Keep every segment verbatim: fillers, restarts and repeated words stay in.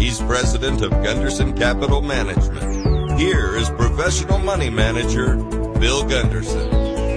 He's president of Gunderson Capital Management. Here is professional money manager, Bill Gunderson.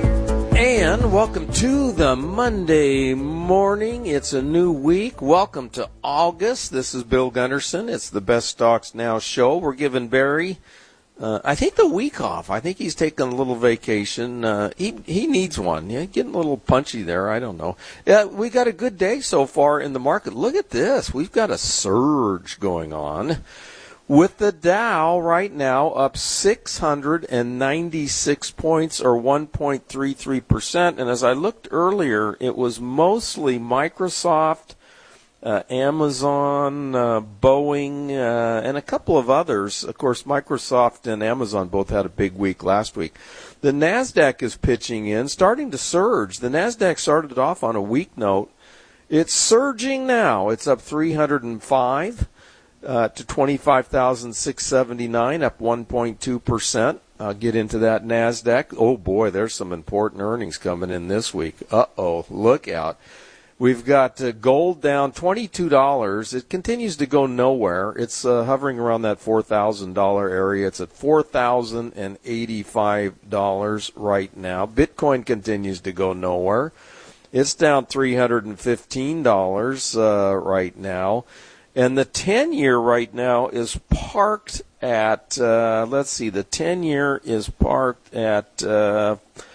And welcome to the Monday morning. It's a new week. Welcome to August. This is Bill Gunderson. It's the Best Stocks Now show. We're giving Barry, uh, I think, the week off. I think he's taking a little vacation. Uh, he he needs one. Yeah, getting a little punchy there. I don't know. Yeah, we got a good day so far in the market. Look at this. We've got a surge going on. With the Dow right now up six hundred ninety-six points or one point three three percent. And as I looked earlier, it was mostly Microsoft, uh, Amazon, uh, Boeing, uh, and a couple of others. Of course, Microsoft and Amazon both had a big week last week. The NASDAQ is pitching in, starting to surge. The NASDAQ started off on a weak note. It's surging now. It's up three hundred five. Uh, to twenty-five thousand six hundred seventy-nine, up one point two percent. I'll get into that NASDAQ. Oh, boy, there's some important earnings coming in this week. Uh-oh, look out. We've got uh, gold down twenty-two dollars. It continues to go nowhere. It's uh, hovering around that four thousand dollars area. It's at four thousand eighty-five dollars right now. Bitcoin continues to go nowhere. It's down three hundred fifteen dollars uh, right now. And the ten-year right now is parked at, uh, let's see, the ten-year is parked at uh,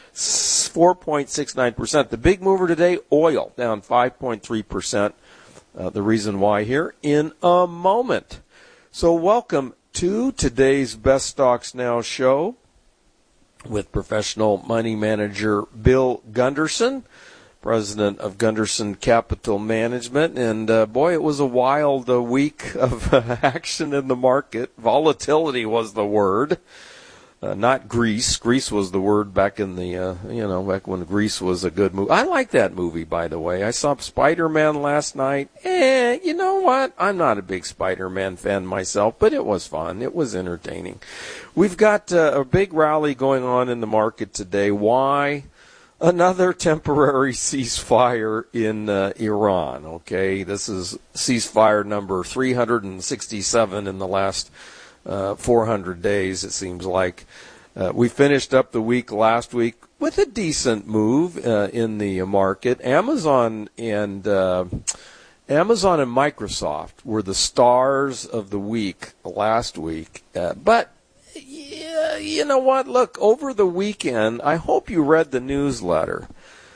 four point six nine percent. The big mover today, oil, down five point three percent. Uh, the reason why here in a moment. So welcome to today's Best Stocks Now show with professional money manager Bill Gunderson, president of Gunderson Capital Management. And, uh, boy, it was a wild uh, week of uh, action in the market. Volatility was the word, uh, not Grease. Grease was the word back in the, uh, you know, back when Grease was a good movie. I like that movie, by the way. I saw Spider-Man last night. Eh, you know what? I'm not a big Spider-Man fan myself, but it was fun. It was entertaining. We've got uh, a big rally going on in the market today. Why? Another temporary ceasefire in uh, Iran, okay? This is ceasefire number three hundred sixty-seven in the last uh, four hundred days, it seems like. Uh, we finished up the week last week with a decent move uh, in the market. Amazon and uh, Amazon and Microsoft were the stars of the week last week, uh, but yeah, you know what? Look, over the weekend, I hope you read the newsletter.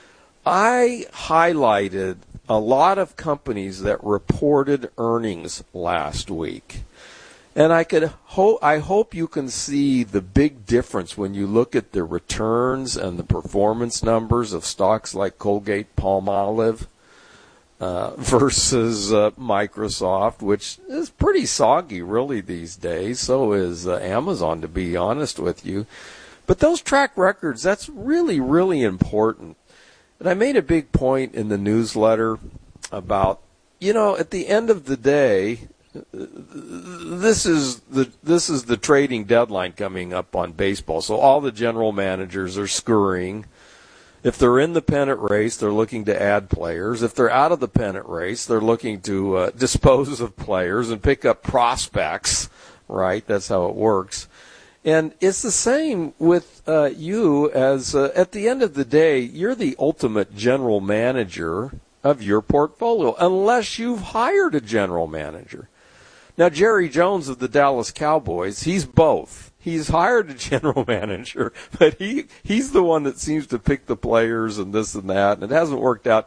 I highlighted a lot of companies that reported earnings last week. And I could ho- I hope you can see the big difference when you look at the returns and the performance numbers of stocks like Colgate-Palmolive. Uh, versus uh, Microsoft, which is pretty soggy really these days. So is uh, Amazon, to be honest with you. But those track records, that's really, really important. And I made a big point in the newsletter about, you know, at the end of the day, this is the this is the trading deadline coming up on baseball. So all the general managers are scurrying. If they're in the pennant race, they're looking to add players. If they're out of the pennant race, they're looking to uh, dispose of players and pick up prospects, right? That's how it works. And it's the same with uh, you as, uh, at the end of the day, you're the ultimate general manager of your portfolio, unless you've hired a general manager. Now, Jerry Jones of the Dallas Cowboys, he's both. He's hired a general manager, but he he's the one that seems to pick the players and this and that, and it hasn't worked out.